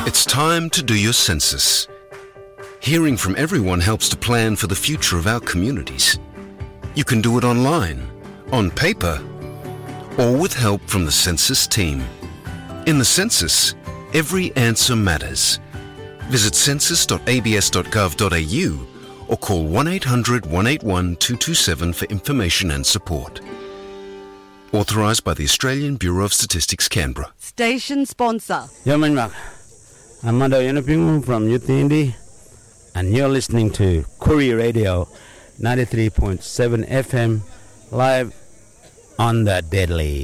It's time to do your census. Hearing from everyone helps to plan for the future of our communities. You can do it online, on paper, or with help from the census team. In the census, every answer matters. Visit census.abs.gov.au or call 1-800-181-227 for information and support. Authorised by the Australian Bureau of Statistics, Canberra. Station sponsor. Yaman I'm Mado Yanapingu from Yutindi, and you're listening to Kuri Radio 93.7 FM live on the Deadly.